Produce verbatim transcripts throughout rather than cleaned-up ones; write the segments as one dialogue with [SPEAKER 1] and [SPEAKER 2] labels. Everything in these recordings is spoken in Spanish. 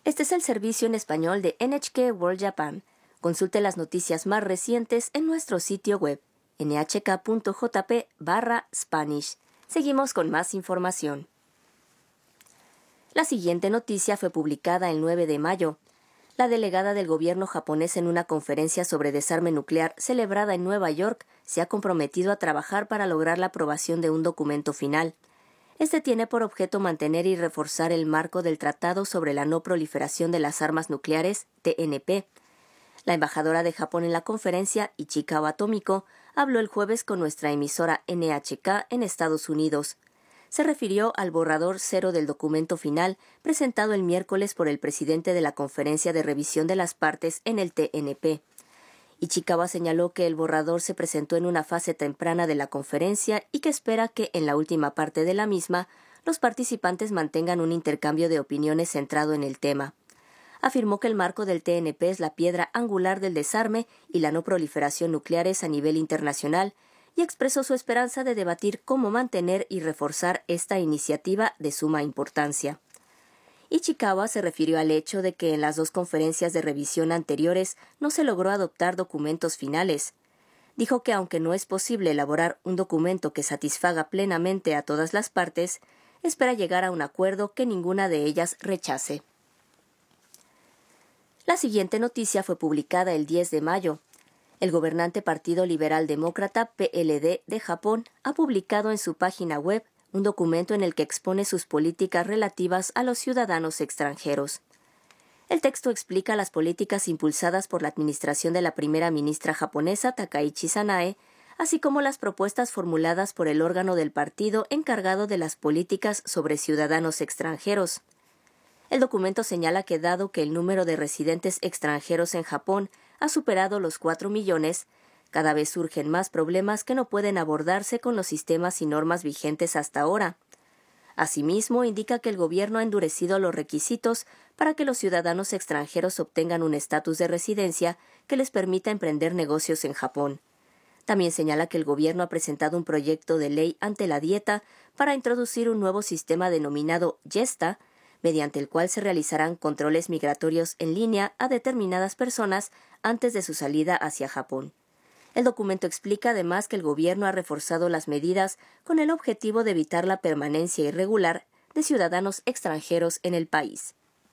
[SPEAKER 1] Este es el servicio en español de N H K World Japan. Consulte las noticias más recientes en nuestro sitio web ene hache ka punto jota pe barra Spanish. Seguimos con más información. La siguiente noticia fue publicada el nueve de mayo. La delegada del gobierno japonés en una conferencia sobre desarme nuclear celebrada en Nueva York se ha comprometido a trabajar para lograr la aprobación de un documento final. Este tiene por objeto mantener y reforzar el marco del Tratado sobre la No Proliferación de las Armas Nucleares, T N P. La embajadora de Japón en la conferencia, Ichikawa Tomiko, habló el jueves con nuestra emisora N H K en Estados Unidos. Se refirió al borrador cero del documento final presentado el miércoles por el presidente de la Conferencia de Revisión de las Partes en el T N P. Ichikawa señaló que el borrador se presentó en una fase temprana de la conferencia y que espera que en la última parte de la misma los participantes mantengan un intercambio de opiniones centrado en el tema. Afirmó que el marco del T N P es la piedra angular del desarme y la no proliferación nucleares a nivel internacional y expresó su esperanza de debatir cómo mantener y reforzar esta iniciativa de suma importancia. Ichikawa se refirió al hecho de que en las dos conferencias de revisión anteriores no se logró adoptar documentos finales. Dijo que aunque no es posible elaborar un documento que satisfaga plenamente a todas las partes, espera llegar a un acuerdo que ninguna de ellas rechace. La siguiente noticia fue publicada el diez de mayo. El gobernante Partido Liberal Demócrata P L D de Japón ha publicado en su página web un documento en el que expone sus políticas relativas a los ciudadanos extranjeros. El texto explica las políticas impulsadas por la administración de la primera ministra japonesa Takaichi Sanae, así como las propuestas formuladas por el órgano del partido encargado de las políticas sobre ciudadanos extranjeros. El documento señala que dado que el número de residentes extranjeros en Japón ha superado los cuatro millones, cada vez surgen más problemas que no pueden abordarse con los sistemas y normas vigentes hasta ahora. Asimismo, indica que el gobierno ha endurecido los requisitos para que los ciudadanos extranjeros obtengan un estatus de residencia que les permita emprender negocios en Japón. También señala que el gobierno ha presentado un proyecto de ley ante la Dieta para introducir un nuevo sistema denominado YESTA, mediante el cual se realizarán controles migratorios en línea a determinadas personas antes de su salida hacia Japón. El documento explica además que el gobierno ha reforzado las medidas con el objetivo de evitar la permanencia irregular de ciudadanos extranjeros en el país.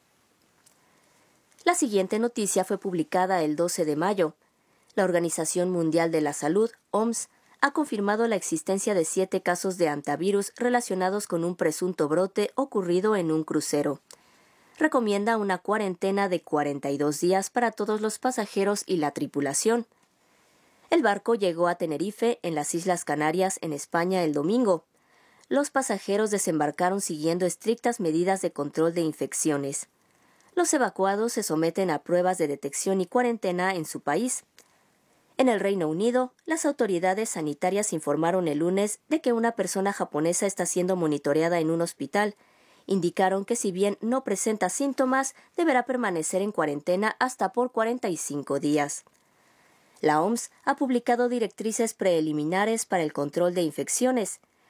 [SPEAKER 1] La siguiente noticia fue publicada el doce de mayo. La Organización Mundial de la Salud, O M S, ha confirmado la existencia de siete casos de hantavirus relacionados con un presunto brote ocurrido en un crucero. Recomienda una cuarentena de cuarenta y dos días para todos los pasajeros y la tripulación. El barco llegó a Tenerife, en las Islas Canarias, en España, el domingo. Los pasajeros desembarcaron siguiendo estrictas medidas de control de infecciones. Los evacuados se someten a pruebas de detección y cuarentena en su país. En el Reino Unido, las autoridades sanitarias informaron el lunes de que una persona japonesa está siendo monitoreada en un hospital. Indicaron que si bien no presenta síntomas, deberá permanecer en cuarentena hasta por cuarenta y cinco días. La O M S ha publicado directrices preliminares para el control de infecciones.